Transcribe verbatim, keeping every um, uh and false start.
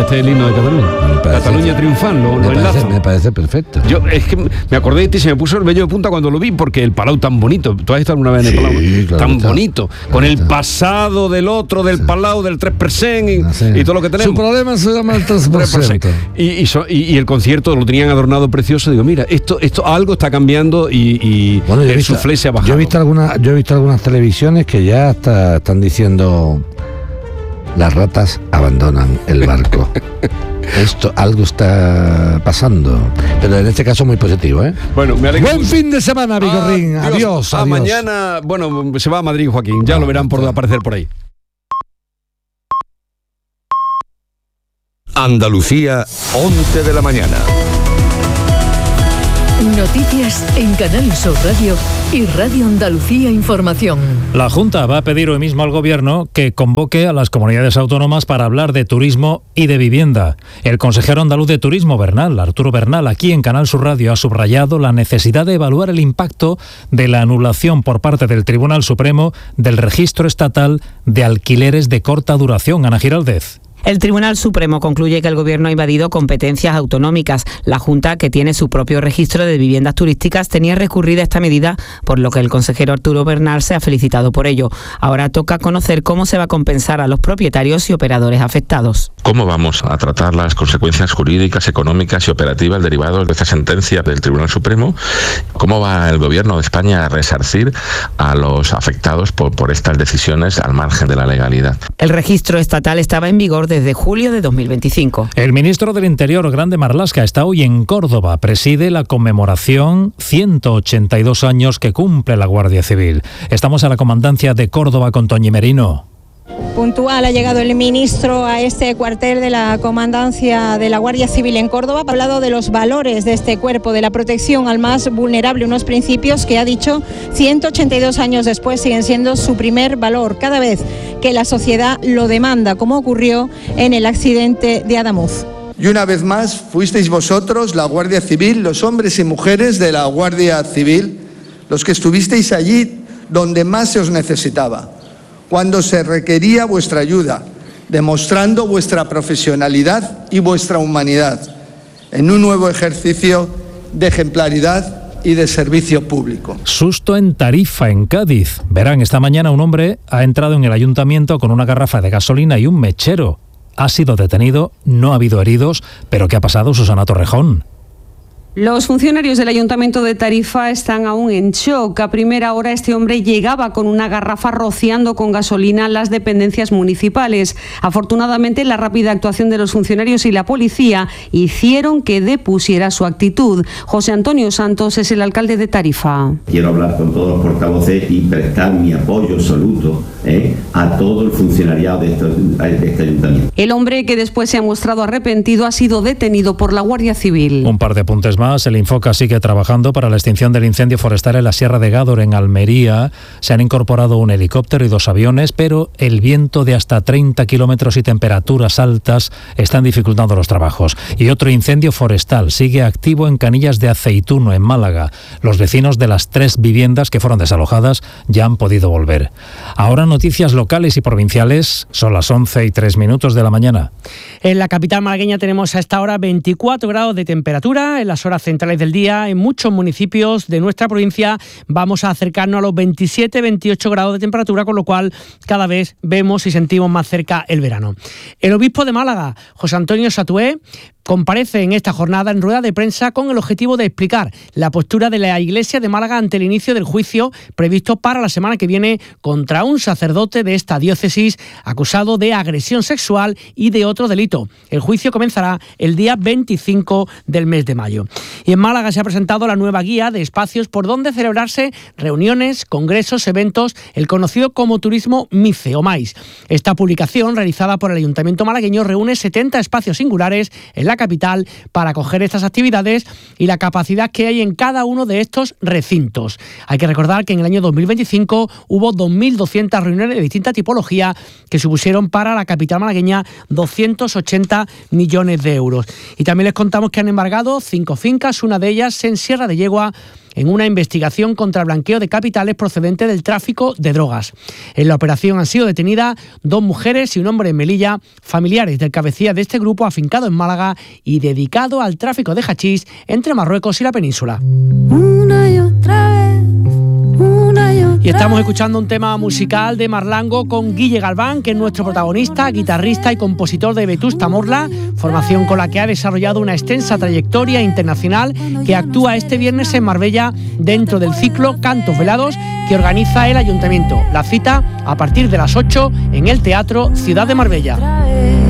este es el himno de Cataluña. Cataluña triunfando, lo, me, lo parece, enlazo. me parece perfecto. Yo es que me acordé de ti, se me puso el vello de punta cuando lo vi, porque el Palau tan bonito. ¿Tú has estado alguna vez en el Sí, Palau? claro Tan está. bonito. Claro con el está. pasado del otro, del Palau, del tres por ciento y, Ah, sí. y todo lo que tenemos. Su problema se llama el tres por ciento. Y, y, so- y, y el concierto lo tenían adornado precioso. Digo, mira, esto, esto algo está cambiando y, y Bueno, yo he el visto- suflé se ha bajado. Yo he visto algunas, yo he visto algunas televisiones que ya hasta están diciendo las ratas abandonan el barco. Esto, algo está pasando. Pero en este caso muy positivo, ¿eh? Bueno, me alegro. Buen fin de semana, Vigorrín. Ah, adiós, ah, adiós. mañana, bueno, se va a Madrid, Joaquín. Ya No, lo verán por no. aparecer por ahí. Andalucía, once de la mañana. Noticias en Canal Sur Radio y Radio Andalucía Información. La Junta va a pedir hoy mismo al Gobierno que convoque a las comunidades autónomas para hablar de turismo y de vivienda. El consejero andaluz de Turismo, Bernal, Arturo Bernal, aquí en Canal Sur Radio ha subrayado la necesidad de evaluar el impacto de la anulación por parte del Tribunal Supremo del registro estatal de alquileres de corta duración. Ana Giraldez. El Tribunal Supremo concluye que el Gobierno ha invadido competencias autonómicas. La Junta, que tiene su propio registro de viviendas turísticas, tenía recurrida esta medida, por lo que el consejero Arturo Bernal se ha felicitado por ello. Ahora toca conocer cómo se va a compensar a los propietarios y operadores afectados. ¿Cómo vamos a tratar las consecuencias jurídicas, económicas y operativas derivadas de esta sentencia del Tribunal Supremo? ¿Cómo va el Gobierno de España a resarcir a los afectados por, por estas decisiones al margen de la legalidad? El registro estatal estaba en vigor desde julio de dos mil veinticinco. El ministro del Interior, Grande Marlaska, está hoy en Córdoba. Preside la conmemoración ciento ochenta y dos años que cumple la Guardia Civil. Estamos a la comandancia de Córdoba con Toñi Merino. Puntual ha llegado el ministro a este cuartel de la comandancia de la Guardia Civil en Córdoba. Ha hablado de los valores de este cuerpo, de la protección al más vulnerable, unos principios que ha dicho ciento ochenta y dos años después siguen siendo su primer valor cada vez que la sociedad lo demanda, como ocurrió en el accidente de Adamuz. Y una vez más fuisteis vosotros, la Guardia Civil, los hombres y mujeres de la Guardia Civil, los que estuvisteis allí donde más se os necesitaba, cuando se requería vuestra ayuda, demostrando vuestra profesionalidad y vuestra humanidad en un nuevo ejercicio de ejemplaridad y de servicio público. Susto en Tarifa, en Cádiz. Verán, esta mañana un hombre ha entrado en el ayuntamiento con una garrafa de gasolina y un mechero. Ha sido detenido, no ha habido heridos, pero ¿qué ha pasado, Susana Torrejón? Los funcionarios del Ayuntamiento de Tarifa están aún en shock. A primera hora este hombre llegaba con una garrafa rociando con gasolina las dependencias municipales. Afortunadamente la rápida actuación de los funcionarios y la policía hicieron que depusiera su actitud. José Antonio Santos es el alcalde de Tarifa. Quiero hablar con todos los portavoces y prestar mi apoyo absoluto ¿eh? a todo el funcionariado de este, de este ayuntamiento. El hombre, que después se ha mostrado arrepentido, ha sido detenido por la Guardia Civil. Un par de apuntes más. El Infoca sigue trabajando para la extinción del incendio forestal en la Sierra de Gádor, en Almería. Se han incorporado un helicóptero y dos aviones, pero el viento de hasta treinta kilómetros y temperaturas altas están dificultando los trabajos. Y otro incendio forestal sigue activo en Canillas de Aceituno, en Málaga. Los vecinos de las tres viviendas que fueron desalojadas ya han podido volver. Ahora noticias locales y provinciales. Son las once y tres minutos de la mañana. En la capital malagueña tenemos a esta hora veinticuatro grados de temperatura. En las horas centrales del día, en muchos municipios de nuestra provincia vamos a acercarnos a los veintisiete veintiocho grados de temperatura, con lo cual cada vez vemos y sentimos más cerca el verano. El obispo de Málaga, José Antonio Satué, comparece en esta jornada en rueda de prensa con el objetivo de explicar la postura de la Iglesia de Málaga ante el inicio del juicio previsto para la semana que viene contra un sacerdote de esta diócesis acusado de agresión sexual y de otro delito. El juicio comenzará el día veinticinco del mes de mayo. Y en Málaga se ha presentado la nueva guía de espacios por donde celebrarse reuniones, congresos, eventos, el conocido como turismo MICE o MAIS. Esta publicación, realizada por el Ayuntamiento malagueño, reúne setenta espacios singulares en la capital para acoger estas actividades y la capacidad que hay en cada uno de estos recintos. Hay que recordar que en el año dos mil veinticinco hubo dos mil doscientas reuniones de distinta tipología que supusieron para la capital malagueña doscientos ochenta millones de euros. Y también les contamos que han embargado cinco fincas, una de ellas en Sierra de Yegua, en una investigación contra el blanqueo de capitales procedente del tráfico de drogas. En la operación han sido detenidas dos mujeres y un hombre en Melilla, familiares del cabecilla de este grupo afincado en Málaga y dedicado al tráfico de hachís entre Marruecos y la península. Una y otra vez, una y otra Y estamos escuchando un tema musical de Marlango con Guille Galván, que es nuestro protagonista, guitarrista y compositor de Vetusta Morla, formación con la que ha desarrollado una extensa trayectoria internacional, que actúa este viernes en Marbella dentro del ciclo Cantos Velados que organiza el Ayuntamiento. La cita a partir de las ocho en el Teatro Ciudad de Marbella.